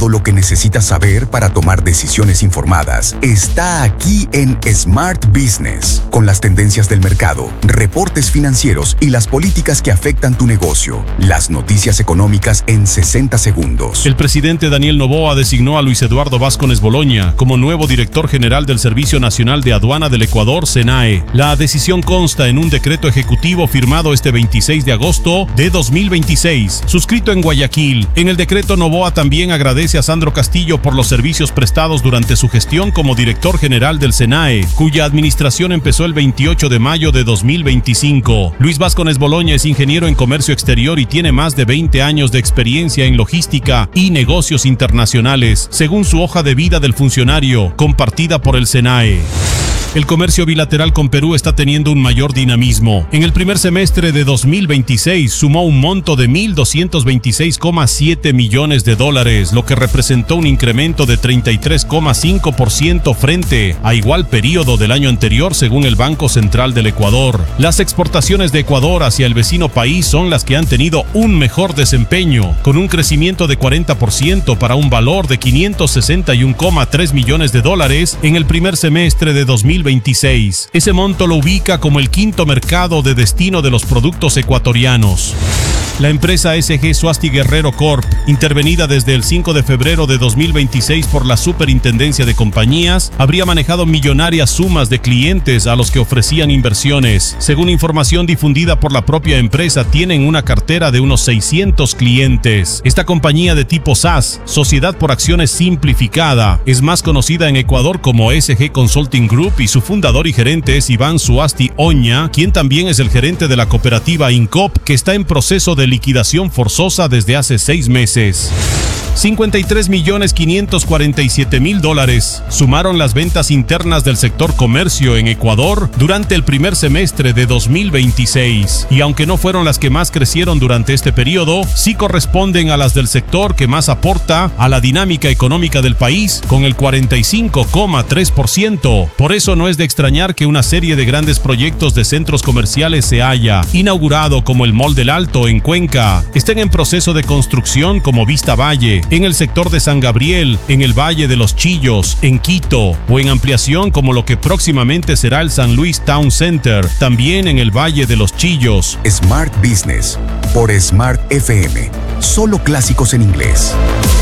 Todo lo que necesitas saber para tomar decisiones informadas está aquí en Smart Business, con las tendencias del mercado, reportes financieros y las políticas que afectan tu negocio. Las noticias económicas en 60 segundos. El presidente Daniel Noboa designó a Luis Eduardo Vázquez Boloña como nuevo director general del Servicio Nacional de Aduana del Ecuador, SENAE. La decisión consta en un decreto ejecutivo firmado este 26 de agosto de 2026, suscrito en Guayaquil. En el decreto, Noboa también agradece a Sandro Castillo por los servicios prestados durante su gestión como director general del SENAE, cuya administración empezó el 28 de mayo de 2025. Luis Vázquez Boloña es ingeniero en comercio exterior y tiene más de 20 años de experiencia en logística y negocios internacionales, según su hoja de vida del funcionario, compartida por el SENAE. El comercio bilateral con Perú está teniendo un mayor dinamismo. En el primer semestre de 2026 sumó un monto de 1.226,7 millones de dólares, lo que representó un incremento de 33,5% frente a igual periodo del año anterior, según el Banco Central del Ecuador. Las exportaciones de Ecuador hacia el vecino país son las que han tenido un mejor desempeño, con un crecimiento de 40% para un valor de 561,3 millones de dólares en el primer semestre de 2026. Ese monto lo ubica como el quinto mercado de destino de los productos ecuatorianos. La empresa SG Suasti Guerrero Corp, intervenida desde el 5 de febrero de 2026 por la Superintendencia de Compañías, habría manejado millonarias sumas de clientes a los que ofrecían inversiones. Según información difundida por la propia empresa, tienen una cartera de unos 600 clientes. Esta compañía de tipo SAS, Sociedad por Acciones Simplificada, es más conocida en Ecuador como SG Consulting Group y su fundador y gerente es Iván Suasti Oña, quien también es el gerente de la cooperativa Incop, que está en proceso de liquidación forzosa desde hace 6 meses. 53.547.000 dólares sumaron las ventas internas del sector comercio en Ecuador durante el primer semestre de 2026. Y aunque no fueron las que más crecieron durante este periodo, sí corresponden a las del sector que más aporta a la dinámica económica del país, con el 45,3%. Por eso no es de extrañar que una serie de grandes proyectos de centros comerciales se haya inaugurado, como el Mall del Alto en Cuenca, estén en proceso de construcción como Vista Valle, en el sector de San Gabriel, en el Valle de los Chillos, en Quito, o en ampliación como lo que próximamente será el San Luis Town Center, también en el Valle de los Chillos. Smart Business por Smart FM. Solo clásicos en inglés.